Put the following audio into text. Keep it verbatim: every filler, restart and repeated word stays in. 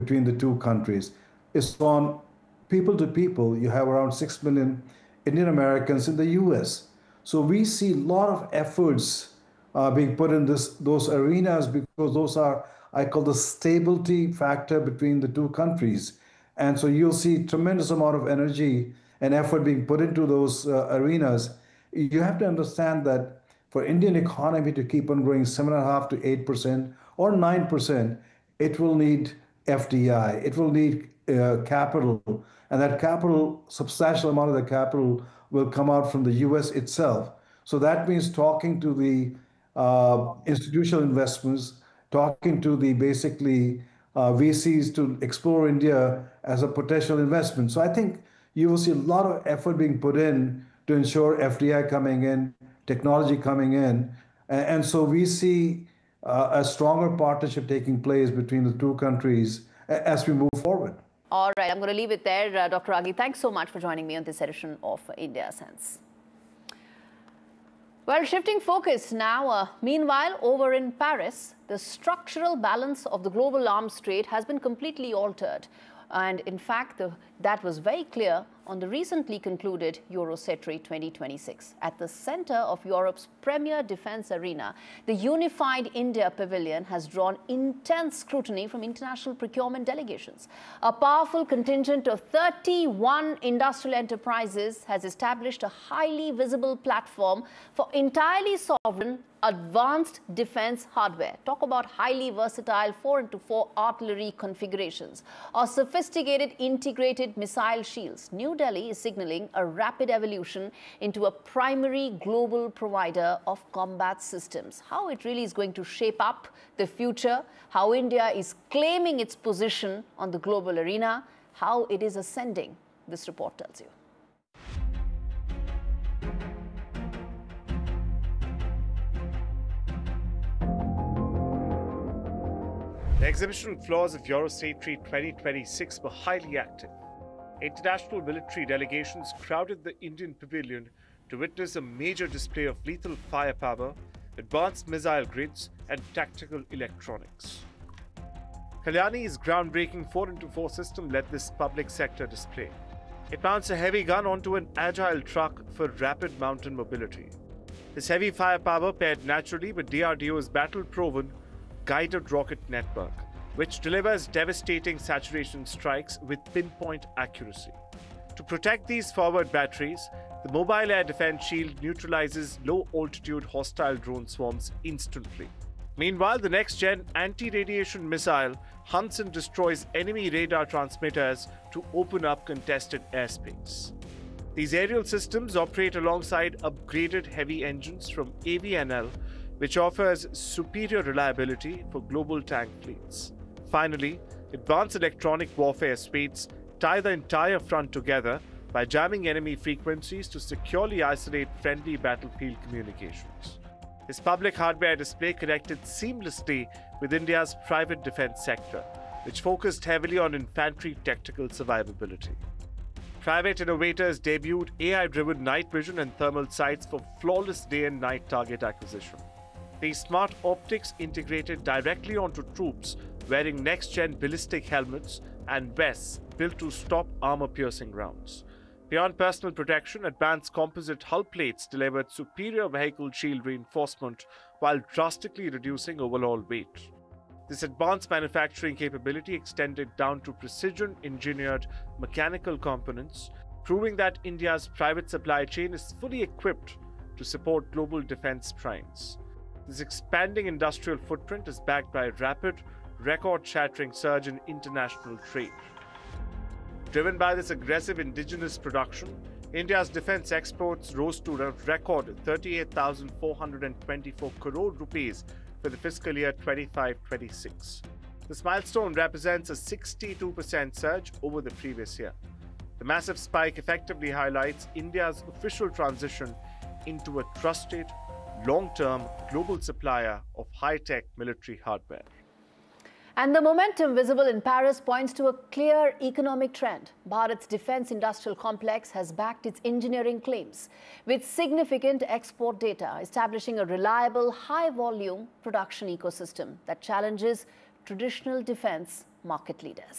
between the two countries. It's on people to people. You have around six million Indian Americans in the U S. So we see a lot of efforts uh, being put in this those arenas because those are, I call, the stability factor between the two countries. And so you'll see tremendous amount of energy and effort being put into those uh, arenas. You have to understand that for Indian economy to keep on growing seven and a half to eight percent or nine percent, it will need F D I. It will need uh, capital, and that capital, substantial amount of the capital, will come out from the U S itself. So that means talking to the uh, institutional investments, talking to the basically uh, V Cs to explore India as a potential investment. So I think you will see a lot of effort being put in to ensure F D I coming in, technology coming in. And, and so we see uh, a stronger partnership taking place between the two countries as we move forward. All right, I'm going to leave it there. Uh, Doctor Agi, thanks so much for joining me on this edition of India Sense. Well, shifting focus now. Uh, meanwhile, over in Paris, the structural balance of the global arms trade has been completely altered. And in fact, the, that was very clear on the recently concluded Eurosatory twenty twenty-six. At the center of Europe's premier defense arena, the Unified India Pavilion has drawn intense scrutiny from international procurement delegations. A powerful contingent of thirty-one industrial enterprises has established a highly visible platform for entirely sovereign advanced defense hardware. Talk about highly versatile four into four artillery configurations or sophisticated integrated missile shields. New Delhi is signaling a rapid evolution into a primary global provider of combat systems. How it really is going to shape up the future, how India is claiming its position on the global arena, how it is ascending, this report tells you. The exhibition floors of Eurosatory twenty twenty-six were highly active. International military delegations crowded the Indian pavilion to witness a major display of lethal firepower, advanced missile grids, and tactical electronics. Kalyani's groundbreaking four into four system led this public sector display. It mounts a heavy gun onto an agile truck for rapid mountain mobility. This heavy firepower paired naturally with D R D O's battle-proven guided rocket network, which delivers devastating saturation strikes with pinpoint accuracy. To protect these forward batteries, the Mobile Air Defense Shield neutralizes low-altitude hostile drone swarms instantly. Meanwhile, the next-gen anti-radiation missile hunts and destroys enemy radar transmitters to open up contested airspace. These aerial systems operate alongside upgraded heavy engines from A V N L, which offers superior reliability for global tank fleets. Finally, advanced electronic warfare suites tie the entire front together by jamming enemy frequencies to securely isolate friendly battlefield communications. This public hardware display connected seamlessly with India's private defense sector, which focused heavily on infantry tactical survivability. Private innovators debuted A I-driven night vision and thermal sights for flawless day and night target acquisition. These smart optics integrated directly onto troops wearing next-gen ballistic helmets and vests built to stop armor-piercing rounds. Beyond personal protection, advanced composite hull plates delivered superior vehicle shield reinforcement while drastically reducing overall weight. This advanced manufacturing capability extended down to precision-engineered mechanical components, proving that India's private supply chain is fully equipped to support global defense primes. This expanding industrial footprint is backed by a rapid, record-shattering surge in international trade. Driven by this aggressive indigenous production, India's defense exports rose to a record thirty-eight thousand four hundred twenty-four crore rupees for the fiscal year twenty-five twenty-six. This milestone represents a sixty-two percent surge over the previous year. The massive spike effectively highlights India's official transition into a trusted, long-term global supplier of high-tech military hardware. And the momentum visible in Paris points to a clear economic trend. Bharat's defense industrial complex has backed its engineering claims with significant export data, establishing a reliable, high-volume production ecosystem that challenges traditional defense market leaders.